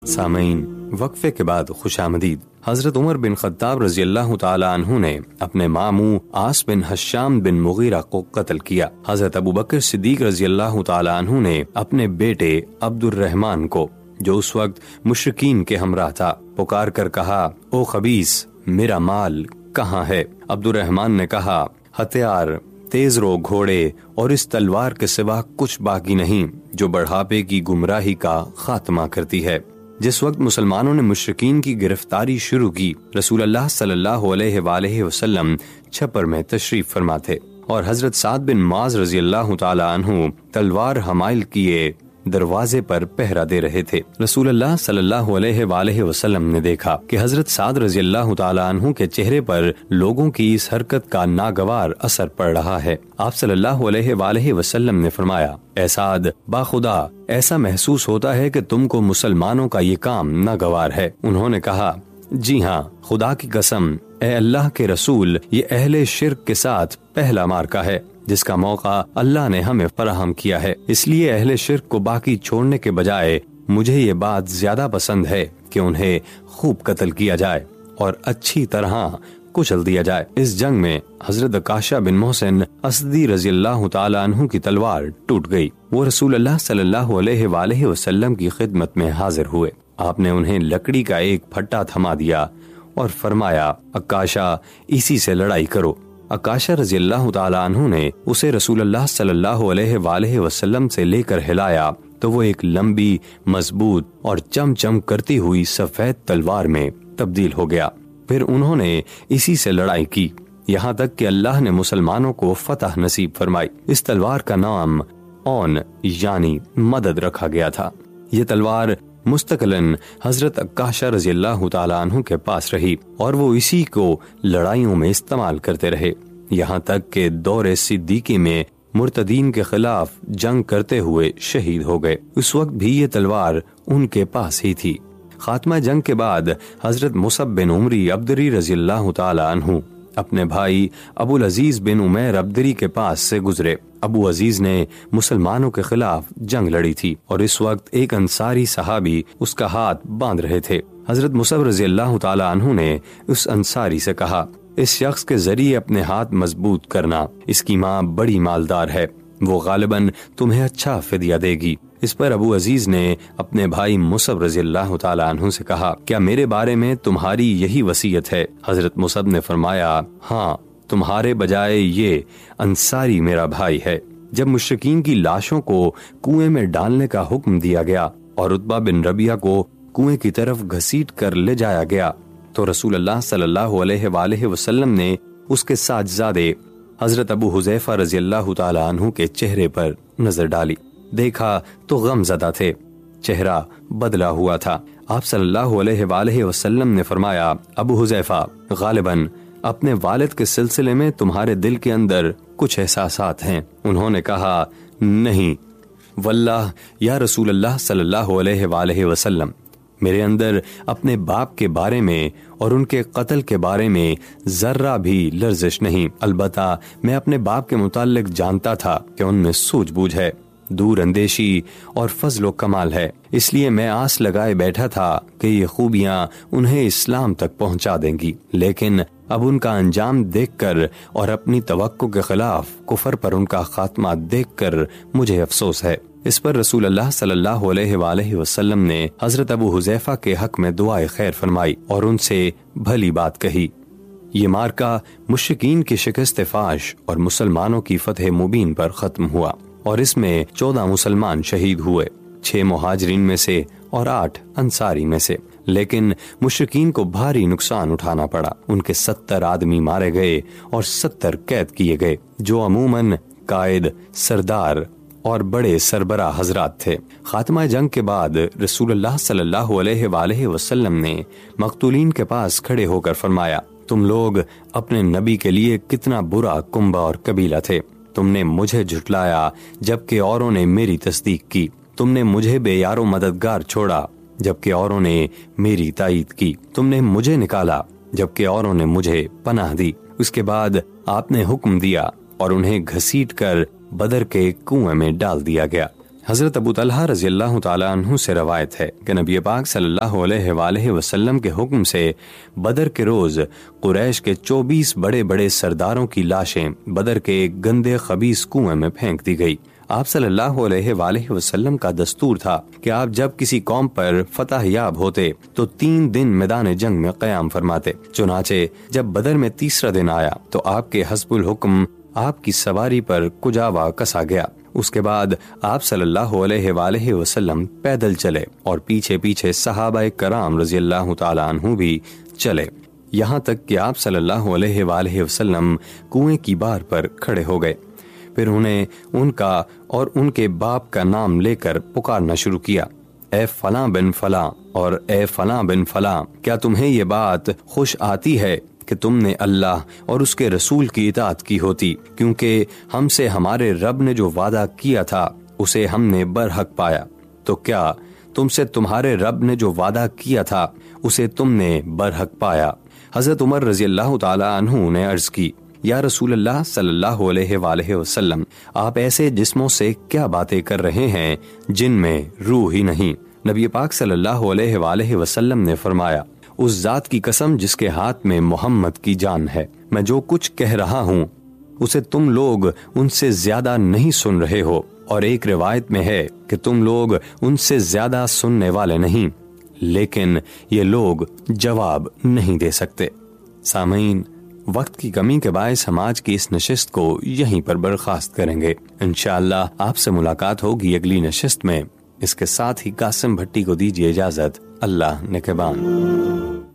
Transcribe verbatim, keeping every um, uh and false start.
سامعین، وقفے کے بعد خوش آمدید۔ حضرت عمر بن خطاب رضی اللہ تعالی عنہ نے اپنے ماموں عاص بن حشام بن مغیرہ کو قتل کیا۔ حضرت ابو بکر صدیق رضی اللہ تعالی عنہ نے اپنے بیٹے عبد الرحمن کو، جو اس وقت مشرکین کے ہمراہ تھا، پکار کر کہا، او خبیث، میرا مال کہاں ہے؟ عبد الرحمن نے کہا، ہتھیار، تیز رو گھوڑے اور اس تلوار کے سوا کچھ باقی نہیں جو بڑھاپے کی گمراہی کا خاتمہ کرتی ہے۔ جس وقت مسلمانوں نے مشرکین کی گرفتاری شروع کی، رسول اللہ صلی اللہ علیہ وآلہ وسلم چھپر میں تشریف فرما تھے اور حضرت سعد بن معاذ رضی اللہ تعالی عنہ تلوار حمائل کیے دروازے پر پہرا دے رہے تھے۔ رسول اللہ صلی اللہ علیہ وآلہ وسلم نے دیکھا کہ حضرت سعد رضی اللہ تعالی عنہ کے چہرے پر لوگوں کی اس حرکت کا ناگوار اثر پڑ رہا ہے۔ آپ صلی اللہ علیہ وآلہ وسلم نے فرمایا، اے سعد، باخدا ایسا محسوس ہوتا ہے کہ تم کو مسلمانوں کا یہ کام ناگوار ہے۔ انہوں نے کہا، جی ہاں، خدا کی قسم، اے اللہ کے رسول، یہ اہل شرک کے ساتھ پہلا معرکہ ہے جس کا موقع اللہ نے ہمیں فراہم کیا ہے۔ اس لیے اہل شرک کو باقی چھوڑنے کے بجائے مجھے یہ بات زیادہ پسند ہے کہ انہیں خوب قتل کیا جائے اور اچھی طرح کچل دیا جائے۔ اس جنگ میں حضرت عکاشہ بن محسن اسدی رضی اللہ تعالی عنہ کی تلوار ٹوٹ گئی۔ وہ رسول اللہ صلی اللہ علیہ وآلہ وسلم کی خدمت میں حاضر ہوئے۔ آپ نے انہیں لکڑی کا ایک پھٹا تھما دیا اور فرمایا، عکاشہ، اسی سے لڑائی کرو۔ عکاشہ رضی اللہ تعالی عنہ نے اسے رسول اللہ صلی اللہ علیہ وآلہ وسلم سے لے کر ہلایا تو وہ ایک لمبی، مضبوط اور چم چم کرتی ہوئی سفید تلوار میں تبدیل ہو گیا۔ پھر انہوں نے اسی سے لڑائی کی، یہاں تک کہ اللہ نے مسلمانوں کو فتح نصیب فرمائی۔ اس تلوار کا نام اون یعنی مدد رکھا گیا تھا۔ یہ تلوار مستقلاً حضرت عکاشہ رضی اللہ تعالی عنہ کے پاس رہی اور وہ اسی کو لڑائیوں میں استعمال کرتے رہے، یہاں تک کہ دور صدیقی میں مرتدین کے خلاف جنگ کرتے ہوئے شہید ہو گئے۔ اس وقت بھی یہ تلوار ان کے پاس ہی تھی۔ خاتمہ جنگ کے بعد حضرت مصعب بن عمری عبدری رضی اللہ تعالی عنہ اپنے بھائی ابو العزیز بن عمیر عبدری کے پاس سے گزرے۔ ابو عزیز نے مسلمانوں کے خلاف جنگ لڑی تھی اور اس وقت ایک انصاری صحابی اس کا ہاتھ باندھ رہے تھے۔ حضرت مصعب رضی اللہ تعالی عنہ نے اس انصاری سے کہا، اس شخص کے ذریعے اپنے ہاتھ مضبوط کرنا، اس کی ماں بڑی مالدار ہے، وہ غالباً تمہیں اچھا فدیہ دے گی۔ اس پر ابو عزیز نے اپنے بھائی مصعب رضی اللہ تعالی عنہ سے کہا، کیا میرے بارے میں تمہاری یہی وصیت ہے؟ حضرت مصعب نے فرمایا، ہاں، تمہارے بجائے یہ انصاری میرا بھائی ہے۔ جب مشرکین کی لاشوں کو کنویں میں ڈالنے کا حکم دیا گیا اور عتبہ بن ربیعہ کو کنویں کی طرف گھسیٹ کر لے جایا گیا تو رسول اللہ صلی اللہ علیہ وآلہ وسلم نے اس کے ساجزادے حضرت ابو حذیفہ رضی اللہ تعالی عنہ کے چہرے پر نظر ڈالی۔ دیکھا تو غم زدہ تھے، چہرہ بدلا ہوا تھا۔ آپ صلی اللہ علیہ وآلہ وسلم نے فرمایا، ابو حذیفہ، غالباً اپنے والد کے سلسلے میں تمہارے دل کے اندر کچھ احساسات ہیں۔ انہوں نے کہا، نہیں واللہ یا رسول اللہ صلی اللہ علیہ وآلہ وسلم، میرے اندر اپنے باپ کے بارے میں اور ان کے قتل کے بارے میں ذرہ بھی لرزش نہیں، البتہ میں اپنے باپ کے متعلق جانتا تھا کہ ان میں سوجھ بوجھ ہے، دور اندیشی اور فضل و کمال ہے، اس لیے میں آس لگائے بیٹھا تھا کہ یہ خوبیاں انہیں اسلام تک پہنچا دیں گی، لیکن اب ان کا انجام دیکھ کر اور اپنی توقع کے خلاف کفر پر ان کا خاتمہ دیکھ کر مجھے افسوس ہے۔ اس پر رسول اللہ صلی اللہ علیہ وآلہ وسلم نے حضرت ابو حذیفہ کے حق میں دعائے خیر فرمائی اور ان سے بھلی بات کہی۔ یہ مارکہ مشرکین کی شکست فاش اور مسلمانوں کی فتح مبین پر ختم ہوا اور اس میں چودہ مسلمان شہید ہوئے، چھ مہاجرین میں سے اور آٹھ انصاری میں سے، لیکن مشرکین کو بھاری نقصان اٹھانا پڑا۔ ان کے ستر آدمی مارے گئے اور ستر قید کیے گئے، جو عموماً قائد، سردار اور بڑے سربراہ حضرات تھے۔ خاتمہ جنگ کے بعد رسول اللہ صلی اللہ علیہ وآلہ وسلم نے مقتولین کے پاس کھڑے ہو کر فرمایا، تم لوگ اپنے نبی کے لیے کتنا برا کنبہ اور قبیلہ تھے، تم نے مجھے جھٹلایا جبکہ اوروں نے میری تصدیق کی، تم نے مجھے بے یار و مددگار چھوڑا جبکہ اوروں نے میری تائید کی، تم نے مجھے نکالا جبکہ اوروں نے مجھے پناہ دی۔ اس کے بعد آپ نے حکم دیا اور انہیں گھسیٹ کر بدر کے کنویں میں ڈال دیا گیا۔ حضرت ابو طلحہ رضی اللہ تعالیٰ عنہ سے روایت ہے کہ نبی پاک صلی اللہ علیہ وآلہ وسلم کے حکم سے بدر کے روز قریش کے چوبیس بڑے بڑے سرداروں کی لاشیں بدر کے ایک گندے خبیث کنویں میں پھینک دی گئی۔ آپ صلی اللہ علیہ وآلہ وسلم کا دستور تھا کہ آپ جب کسی قوم پر فتح یاب ہوتے تو تین دن میدان جنگ میں قیام فرماتے۔ چنانچہ جب بدر میں تیسرا دن آیا تو آپ کے حسب الحکم آپ کی سواری پر کجاوا کسا گیا۔ اس کے بعد آپ صلی اللہ علیہ وآلہ وسلم پیدل چلے اور پیچھے پیچھے صحابہ کرام رضی اللہ تعالیٰ عنہ بھی چلے، یہاں تک کہ آپ صلی اللہ علیہ وآلہ وسلم کنویں کی بار پر کھڑے ہو گئے۔ پھر انہیں ان کا اور ان کے باپ کا نام لے کر پکارنا شروع کیا، اے فلاں بن فلاں اور اے فلاں بن فلاں، کیا تمہیں یہ بات خوش آتی ہے کہ تم نے اللہ اور اس کے رسول کی اطاعت کی ہوتی، کیونکہ ہم سے ہمارے رب نے جو وعدہ کیا تھا اسے ہم نے برحق پایا؟ تو کیا تم سے تمہارے رب نے جو وعدہ کیا تھا اسے تم نے برحق پایا؟ حضرت عمر رضی اللہ تعالی عنہ نے عرض کی، یا رسول اللہ صلی اللہ علیہ وآلہ وسلم، آپ ایسے جسموں سے کیا باتیں کر رہے ہیں جن میں روح ہی نہیں؟ نبی پاک صلی اللہ علیہ وآلہ وسلم نے فرمایا، اس ذات کی قسم جس کے ہاتھ میں محمد کی جان ہے، میں جو کچھ کہہ رہا ہوں اسے تم لوگ ان سے زیادہ نہیں سن رہے ہو، اور ایک روایت میں ہے کہ تم لوگ ان سے زیادہ سننے والے نہیں، لیکن یہ لوگ جواب نہیں دے سکتے۔ سامعین، وقت کی کمی کے باعث ہم آج کی اس نشست کو یہیں پر برخاست کریں گے۔ انشاءاللہ آپ سے ملاقات ہوگی اگلی نشست میں۔ اس کے ساتھ ہی قاسم بھٹی کو دیجیے اجازت۔ اللہ نگہبان۔